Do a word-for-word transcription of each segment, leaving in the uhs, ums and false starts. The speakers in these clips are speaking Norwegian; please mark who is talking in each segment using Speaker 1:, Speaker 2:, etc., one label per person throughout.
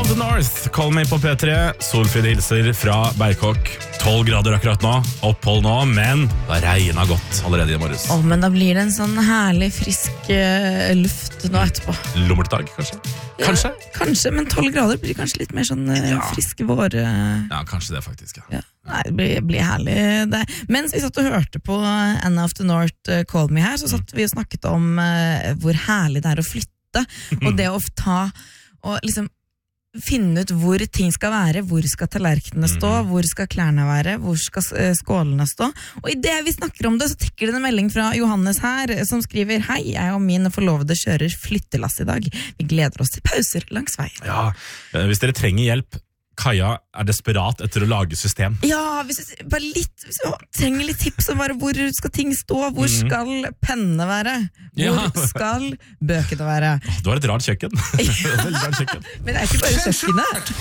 Speaker 1: of the North, Call Me på P tre. Solfrid hilser fra Berkåk. tolv grader akkurat nå, opphold nå, men det regnet godt allerede i morges.
Speaker 2: Åh, men da blir det en sånn herlig frisk uh, luft nå etterpå.
Speaker 1: Lommeldag, kanskje? Kanskje?
Speaker 2: Ja, kanskje, men tolv grader blir kanskje litt mer sånn uh,
Speaker 1: Ja.
Speaker 2: frisk vår... Uh,
Speaker 1: Ja, kanskje det faktisk, ja.
Speaker 2: ja. Nei, det blir, blir herlig det. Mens vi satt og hørte på Anna of the North, uh, Call Me her, så satt vi og snakket om uh, hvor herlig det er å flytte, og det å ta og liksom finne ut hvor ting skal være, hvor skal tallerkenene stå, hvor skal klærne være, hvor skal uh, skålene stå. Og i det vi snakker om det, så tikker det en melding fra Johannes her, som skriver: Hei, jeg og min forlovede kjører flyttelass i dag. Vi gleder oss til pauser langs vei.
Speaker 1: Ja, eh, hvis dere trenger hjelp, Kaja er desperat etter å lage system.
Speaker 2: Ja, hvis du bare litt hvis du trenger litt tips om bare hvor skal ting stå, hvor skal pennene være, hvor
Speaker 1: Ja.
Speaker 2: skal bøkene være.
Speaker 1: Åh, Du har et rart kjøkken. Veldig rart kjøkken.
Speaker 2: Men det er ikke bare kjøkkenet.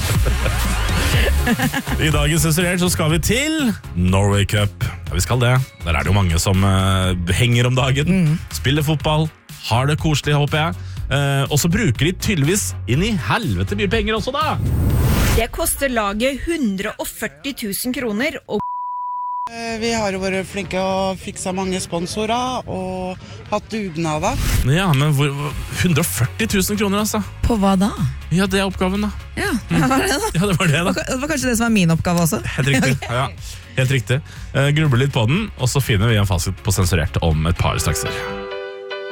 Speaker 1: I dagens Sensurert så skal vi til Norway Cup. Ja, vi skal det. Der er det jo mange som uh, henger om dagen, spiller fotball, har det koselig, håper jeg. Uh, og så bruker de tydeligvis inn i helvete mye penger også da.
Speaker 3: Det koster laget hundre og førti tusen kroner, og
Speaker 4: Vi har jo vært flinke og fiksa mange sponsorer og hatt dugnader.
Speaker 1: Ja, men hvor, hundre og førti tusen kroner altså.
Speaker 2: På hva da?
Speaker 1: Ja, det er oppgaven da.
Speaker 2: Ja, det var det da.
Speaker 1: Ja, det var det da.
Speaker 2: Det var kanskje det som var min oppgave også.
Speaker 1: Helt riktig. Ja, helt riktig. Uh, grubler litt på den, og så finner vi en fasit på Sensurert om et par straks.